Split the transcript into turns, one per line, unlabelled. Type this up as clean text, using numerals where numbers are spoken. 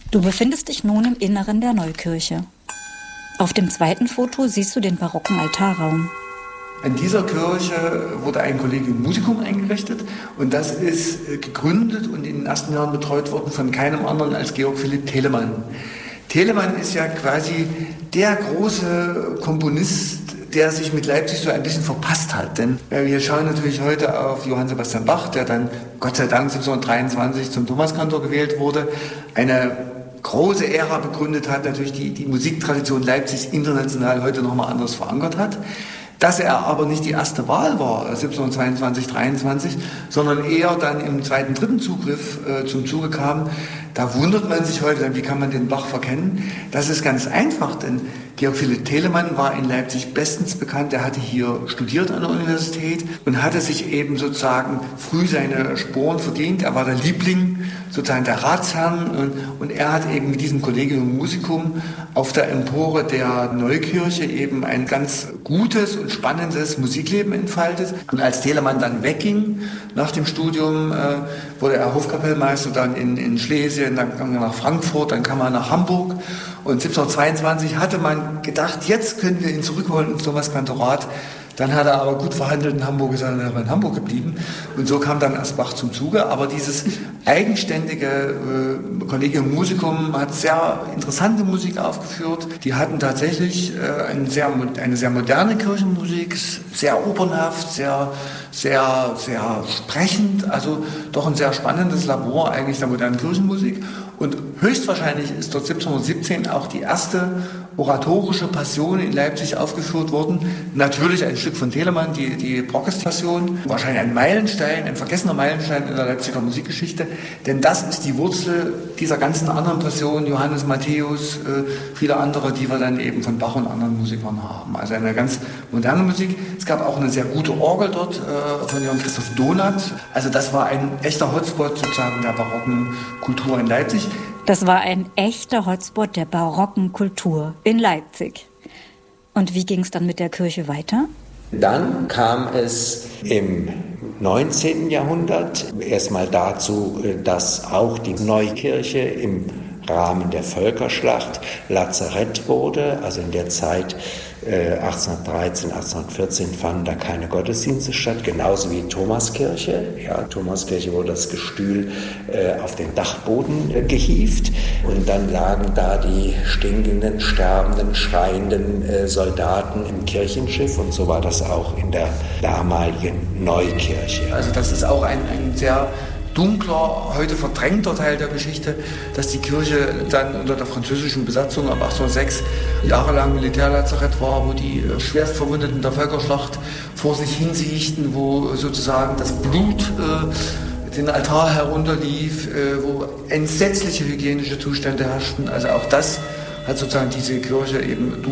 Du befindest dich nun im Inneren der Neukirche. Auf dem zweiten Foto siehst du den barocken Altarraum.
In dieser Kirche wurde ein Collegium Musicum eingerichtet und das ist gegründet und in den ersten Jahren betreut worden von keinem anderen als Georg Philipp Telemann. Telemann ist ja quasi der große Komponist, der sich mit Leipzig so ein bisschen verpasst hat. Denn wir schauen natürlich heute auf Johann Sebastian Bach, der dann Gott sei Dank 1723 zum Thomaskantor gewählt wurde, eine große Ära begründet hat, natürlich die Musiktradition Leipzigs international heute nochmal anders verankert hat. Dass er aber nicht die erste Wahl war, 1722, 23, sondern eher dann im zweiten, dritten Zugriff zum Zuge kam, da wundert man sich heute, wie kann man den Bach verkennen? Das ist ganz einfach, denn Georg Philipp Telemann war in Leipzig bestens bekannt. Er hatte hier studiert an der Universität und hatte sich eben sozusagen früh seine Sporen verdient. Er war der Liebling sozusagen der Ratsherren und er hat eben mit diesem Collegium Musicum auf der Empore der Neukirche eben ein ganz gutes und spannendes Musikleben entfaltet. Und als Telemann dann wegging nach dem Studium, wurde er Hofkapellmeister dann in Schlesien, dann kam er nach Frankfurt, dann kam er nach Hamburg. Und 1722 hatte man gedacht, jetzt können wir ihn zurückholen ins Thomaskantorat. Dann hat er aber gut verhandelt in Hamburg, ist er in Hamburg geblieben. Und so kam dann erst Bach zum Zuge. Aber dieses eigenständige Collegium Musicum hat sehr interessante Musik aufgeführt. Die hatten tatsächlich eine sehr moderne Kirchenmusik, sehr opernhaft, sehr sprechend. Also doch ein sehr spannendes Labor eigentlich der modernen Kirchenmusik. Und höchstwahrscheinlich ist dort 1717 auch die erste oratorische Passion in Leipzig aufgeführt worden. Natürlich ein Stück von Telemann, die Brockes-Passion. Wahrscheinlich ein Meilenstein, ein vergessener Meilenstein in der Leipziger Musikgeschichte. Denn das ist die Wurzel dieser ganzen anderen Passionen, Johannes Matthäus, viele andere, die wir dann eben von Bach und anderen Musikern haben. Also eine ganz moderne Musik. Es gab auch eine sehr gute Orgel dort von Johann Christoph Donath. Also das war ein echter Hotspot sozusagen der barocken Kultur in Leipzig.
Das war ein echter Hotspot der barocken Kultur in Leipzig. Und wie ging es dann mit der Kirche weiter?
Dann kam es im 19. Jahrhundert erstmal dazu, dass auch die Neukirche im Rahmen der Völkerschlacht Lazarett wurde. Also in der Zeit 1813, 1814 fanden da keine Gottesdienste statt, genauso wie Thomaskirche. Ja, Thomaskirche wurde das Gestühl auf den Dachboden gehievt und dann lagen da die stinkenden, sterbenden, schreienden Soldaten im Kirchenschiff und so war das auch in der damaligen Neukirche.
Also das ist auch ein sehr dunkler, heute verdrängter Teil der Geschichte, dass die Kirche dann unter der französischen Besatzung ab 1806 jahrelang Militärlazarett war, wo die Schwerstverwundeten der Völkerschlacht vor sich hinsiechten, wo sozusagen das Blut den Altar herunterlief, wo entsetzliche hygienische Zustände herrschten. Also auch das hat sozusagen diese Kirche eben